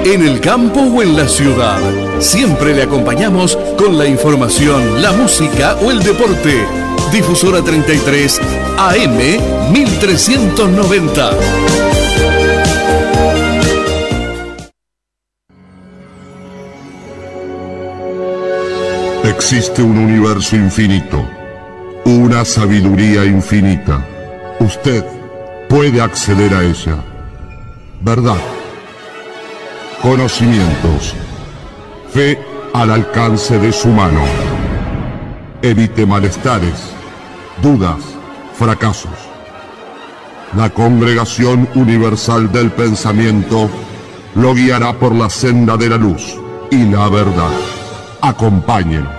en el campo o en la ciudad. Siempre le acompañamos con la información, la música o el deporte. Difusora 33 AM 1390. Existe un universo infinito, una sabiduría infinita. Usted puede acceder a ella. Verdad, conocimientos, fe al alcance de su mano. Evite malestares, dudas, fracasos. La Congregación Universal del Pensamiento lo guiará por la senda de la luz y la verdad. Acompáñenos.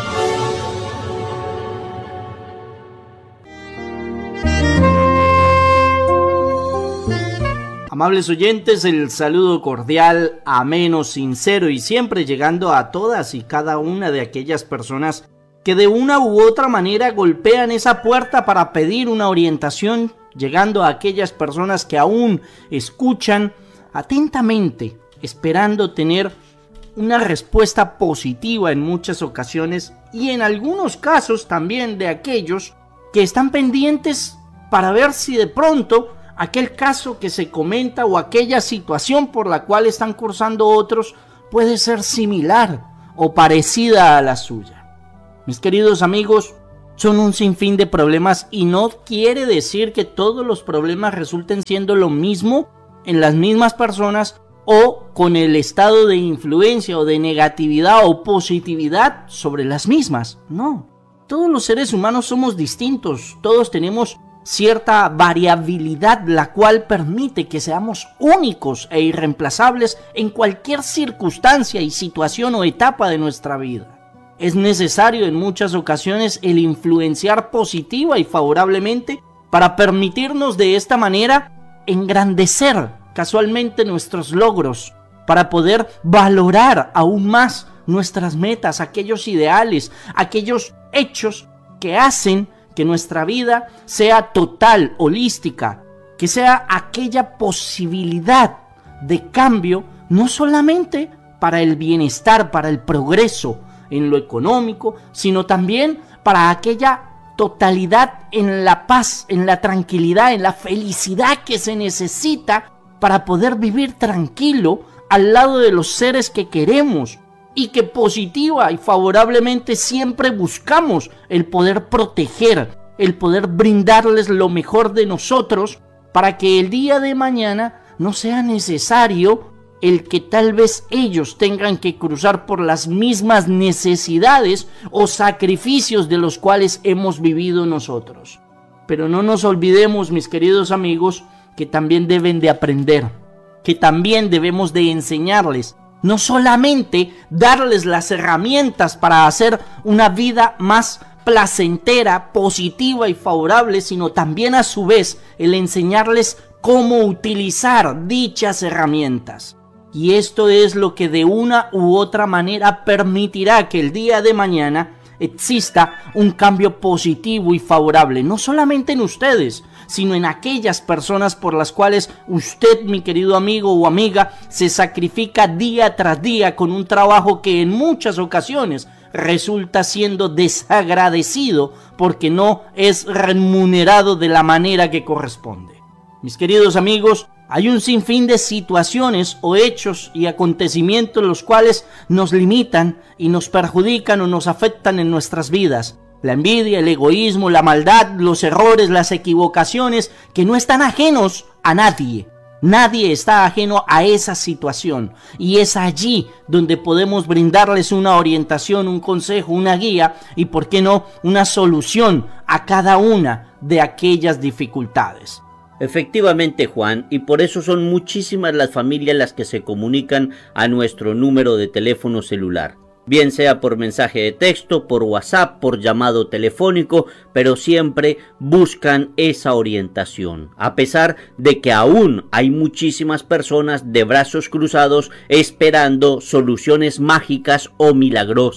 Amables oyentes, el saludo cordial, ameno, sincero y siempre llegando a todas y cada una de aquellas personas que de una u otra manera golpean esa puerta para pedir una orientación, llegando a aquellas personas que aún escuchan atentamente, esperando tener una respuesta positiva en muchas ocasiones y en algunos casos también de aquellos que están pendientes para ver si de pronto aquel caso que se comenta o aquella situación por la cual están cursando otros puede ser similar o parecida a la suya. Mis queridos amigos, son un sinfín de problemas y no quiere decir que todos los problemas resulten siendo lo mismo en las mismas personas o con el estado de influencia o de negatividad o positividad sobre las mismas. No, todos los seres humanos somos distintos, todos tenemos cierta variabilidad, la cual permite que seamos únicos e irreemplazables en cualquier circunstancia y situación o etapa de nuestra vida. Es necesario en muchas ocasiones el influenciar positiva y favorablemente para permitirnos de esta manera engrandecer casualmente nuestros logros, para poder valorar aún más nuestras metas, aquellos ideales, aquellos hechos que hacen que nuestra vida sea total, holística, que sea aquella posibilidad de cambio, no solamente para el bienestar, para el progreso en lo económico, sino también para aquella totalidad en la paz, en la tranquilidad, en la felicidad que se necesita para poder vivir tranquilo al lado de los seres que queremos y que positiva y favorablemente siempre buscamos el poder proteger, el poder brindarles lo mejor de nosotros para que el día de mañana no sea necesario el que tal vez ellos tengan que cruzar por las mismas necesidades o sacrificios de los cuales hemos vivido nosotros. Pero no nos olvidemos, mis queridos amigos, que también deben de aprender, que también debemos de enseñarles, no solamente darles las herramientas para hacer una vida más placentera, positiva y favorable, sino también a su vez el enseñarles cómo utilizar dichas herramientas. Y esto es lo que de una u otra manera permitirá que el día de mañana exista un cambio positivo y favorable, no solamente en ustedes, sino en aquellas personas por las cuales usted, mi querido amigo o amiga, se sacrifica día tras día con un trabajo que en muchas ocasiones resulta siendo desagradecido porque no es remunerado de la manera que corresponde. Mis queridos amigos, hay un sinfín de situaciones o hechos y acontecimientos los cuales nos limitan y nos perjudican o nos afectan en nuestras vidas. La envidia, el egoísmo, la maldad, los errores, las equivocaciones que no están ajenos a nadie. Nadie está ajeno a esa situación y es allí donde podemos brindarles una orientación, un consejo, una guía y, por qué no, una solución a cada una de aquellas dificultades. Efectivamente, Juan, y por eso son muchísimas las familias las que se comunican a nuestro número de teléfono celular. Bien sea por mensaje de texto, por WhatsApp, por llamado telefónico, pero siempre buscan esa orientación, a pesar de que aún hay muchísimas personas de brazos cruzados esperando soluciones mágicas o milagrosas.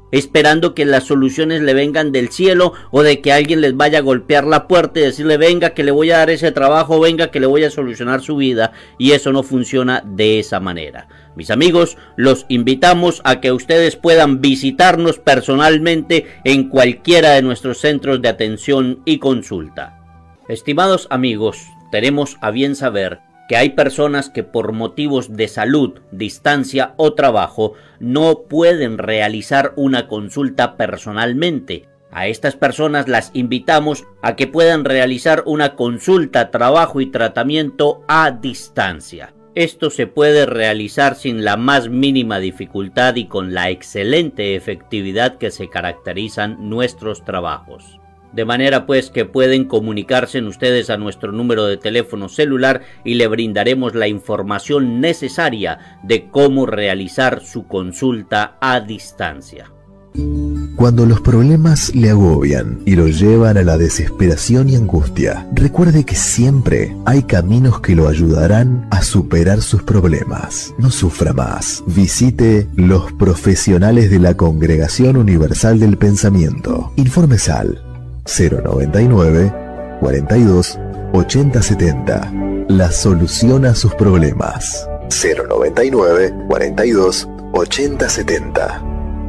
esperando que las soluciones le vengan del cielo o de que alguien les vaya a golpear la puerta y decirle venga que le voy a dar ese trabajo, venga que le voy a solucionar su vida, y eso no funciona de esa manera. Mis amigos, los invitamos a que ustedes puedan visitarnos personalmente en cualquiera de nuestros centros de atención y consulta. Estimados amigos, tenemos a bien saber que hay personas que por motivos de salud, distancia o trabajo no pueden realizar una consulta personalmente. A estas personas las invitamos a que puedan realizar una consulta, trabajo y tratamiento a distancia. Esto se puede realizar sin la más mínima dificultad y con la excelente efectividad que se caracterizan nuestros trabajos. De manera pues que pueden comunicarse ustedes a nuestro número de teléfono celular y le brindaremos la información necesaria de cómo realizar su consulta a distancia. Cuando los problemas le agobian y lo llevan a la desesperación y angustia, recuerde que siempre hay caminos que lo ayudarán a superar sus problemas. No sufra más. Visite los profesionales de la Congregación Universal del Pensamiento. Informes al 099 42 80 70. La solución a sus problemas. 099 42 80 70.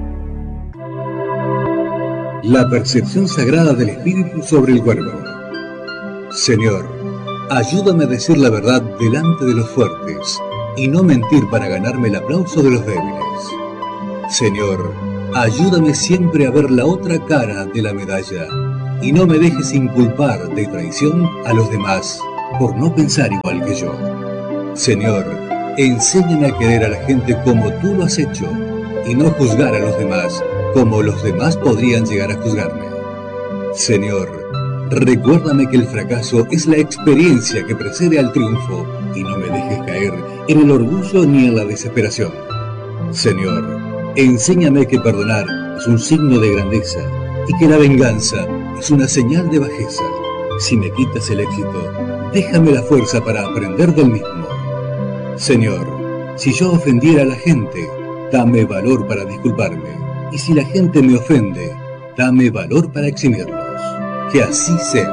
La percepción sagrada del espíritu sobre el cuerpo. Señor, ayúdame a decir la verdad delante de los fuertes y no mentir para ganarme el aplauso de los débiles. Señor, ayúdame siempre a ver la otra cara de la medalla y no me dejes inculpar de traición a los demás por no pensar igual que yo. Señor, enséñame a querer a la gente como tú lo has hecho y no juzgar a los demás como los demás podrían llegar a juzgarme. Señor, recuérdame que el fracaso es la experiencia que precede al triunfo y no me dejes caer en el orgullo ni en la desesperación. Señor, enséñame que perdonar es un signo de grandeza y que la venganza es una señal de bajeza. Si me quitas el éxito, déjame la fuerza para aprender del mismo. Señor, si yo ofendiera a la gente, dame valor para disculparme. Y si la gente me ofende, dame valor para eximirlos. Que así sea.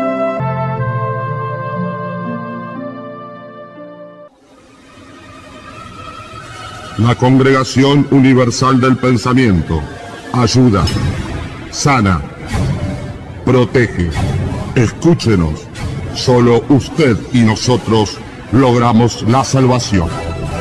La Congregación Universal del Pensamiento ayuda, sana, protege. Escúchenos. Solo usted y nosotros logramos la salvación.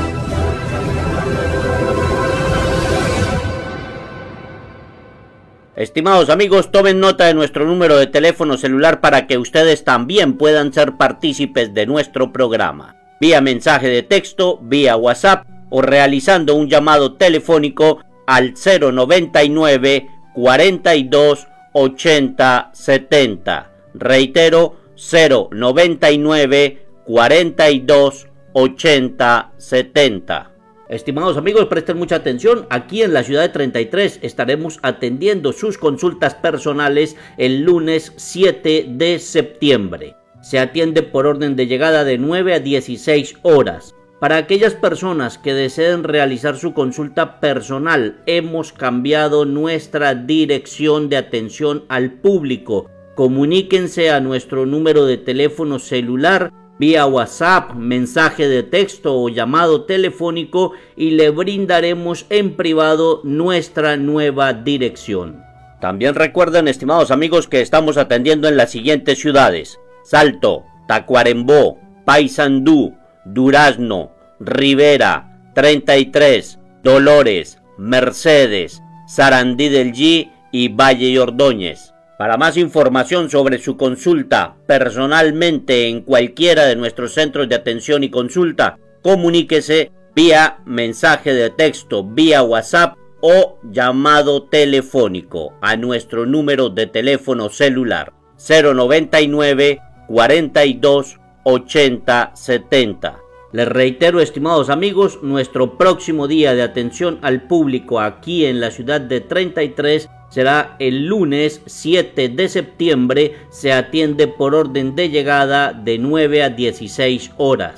Estimados amigos, tomen nota de nuestro número de teléfono celular para que ustedes también puedan ser partícipes de nuestro programa. Vía mensaje de texto, vía WhatsApp o realizando un llamado telefónico al 099 42 80 70. Reitero, 099 42 80 70. Estimados amigos, presten mucha atención. Aquí en la ciudad de 33 estaremos atendiendo sus consultas personales el lunes 7 de septiembre. Se atiende por orden de llegada de 9 a 16 horas. Para aquellas personas que deseen realizar su consulta personal, hemos cambiado nuestra dirección de atención al público. Comuníquense a nuestro número de teléfono celular, vía WhatsApp, mensaje de texto o llamado telefónico y le brindaremos en privado nuestra nueva dirección. También recuerden, estimados amigos, que estamos atendiendo en las siguientes ciudades: Salto, Tacuarembó, Paysandú, Durazno, Rivera, 33, Dolores, Mercedes, Sarandí del G y Valle y Ordóñez. Para más información sobre su consulta personalmente en cualquiera de nuestros centros de atención y consulta, comuníquese vía mensaje de texto, vía WhatsApp o llamado telefónico a nuestro número de teléfono celular 099 42 80 70. Les reitero, estimados amigos, nuestro próximo día de atención al público aquí en la ciudad de 33 será el lunes 7 de septiembre. Se atiende por orden de llegada de 9 a 16 horas.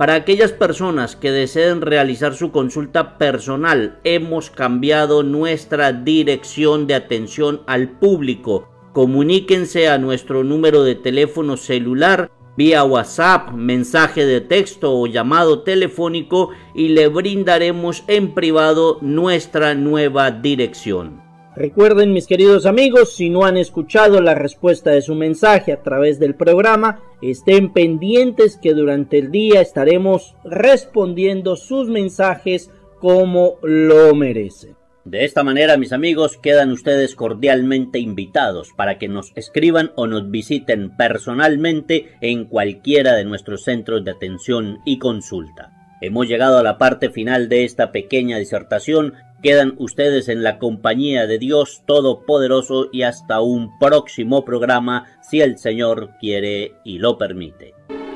Para aquellas personas que deseen realizar su consulta personal, hemos cambiado nuestra dirección de atención al público. Comuníquense a nuestro número de teléfono celular vía WhatsApp, mensaje de texto o llamado telefónico y le brindaremos en privado nuestra nueva dirección. Recuerden, mis queridos amigos, si no han escuchado la respuesta de su mensaje a través del programa, estén pendientes que durante el día estaremos respondiendo sus mensajes como lo merecen. De esta manera, mis amigos, quedan ustedes cordialmente invitados para que nos escriban o nos visiten personalmente en cualquiera de nuestros centros de atención y consulta. Hemos llegado a la parte final de esta pequeña disertación. Quedan ustedes en la compañía de Dios Todopoderoso y hasta un próximo programa, si el Señor quiere y lo permite.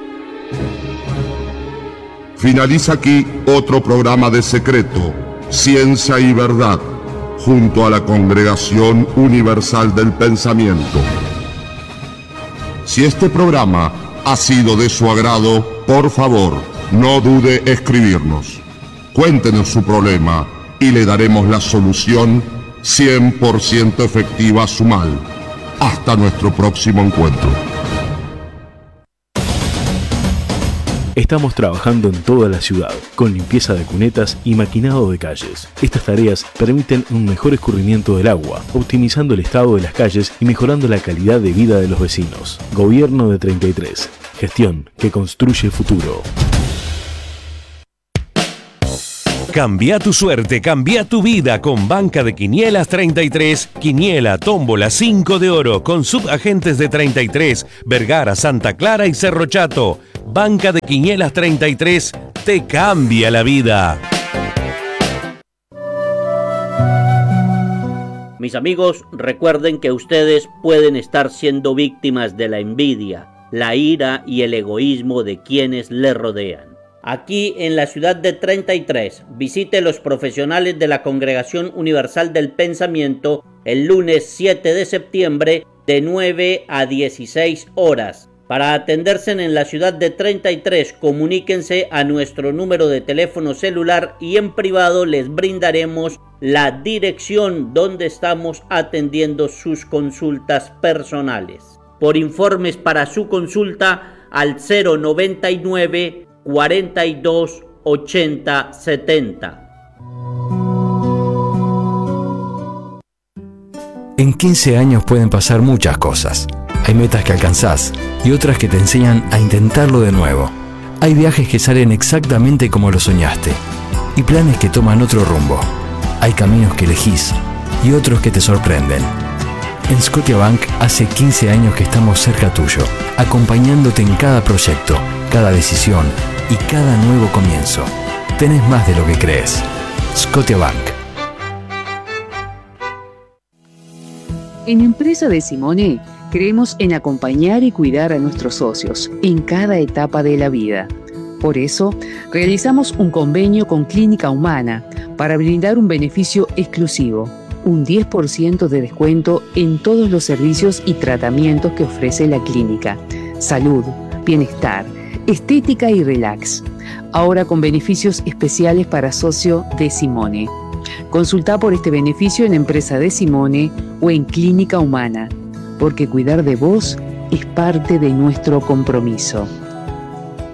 Finaliza aquí otro programa de Secreto, Ciencia y Verdad, junto a la Congregación Universal del Pensamiento. Si este programa ha sido de su agrado, por favor, no dude escribirnos. Cuéntenos su problema y le daremos la solución 100% efectiva a su mal. Hasta nuestro próximo encuentro. Estamos trabajando en toda la ciudad, con limpieza de cunetas y maquinado de calles. Estas tareas permiten un mejor escurrimiento del agua, optimizando el estado de las calles y mejorando la calidad de vida de los vecinos. Gobierno de 33. Gestión que construye futuro. Cambia tu suerte, cambia tu vida con Banca de Quinielas 33, Quiniela, Tómbola, 5 de oro, con subagentes de 33, Vergara, Santa Clara y Cerro Chato. Banca de Quinielas 33 te cambia la vida. Mis amigos, recuerden que ustedes pueden estar siendo víctimas de la envidia, la ira y el egoísmo de quienes le rodean. Aquí en la ciudad de 33, visite los profesionales de la Congregación Universal del Pensamiento el lunes 7 de septiembre de 9 a 16 horas. Para atenderse en la ciudad de 33, comuníquense a nuestro número de teléfono celular y en privado les brindaremos la dirección donde estamos atendiendo sus consultas personales. Por informes para su consulta al 099 42 80 70. En 15 años pueden pasar muchas cosas. Hay metas que alcanzás y otras que te enseñan a intentarlo de nuevo. Hay viajes que salen exactamente como lo soñaste y planes que toman otro rumbo. Hay caminos que elegís y otros que te sorprenden. En Scotiabank hace 15 años que estamos cerca tuyo, acompañándote en cada proyecto, cada decisión y cada nuevo comienzo. Tenés más de lo que crees. Scotiabank. En Empresa de Simone creemos en acompañar y cuidar a nuestros socios en cada etapa de la vida. Por eso, realizamos un convenio con Clínica Humana para brindar un beneficio exclusivo, un 10% de descuento en todos los servicios y tratamientos que ofrece la clínica. Salud, bienestar, estética y relax. Ahora con beneficios especiales para socio de Simone. Consulta por este beneficio en Empresa de Simone o en Clínica Humana, porque cuidar de vos es parte de nuestro compromiso.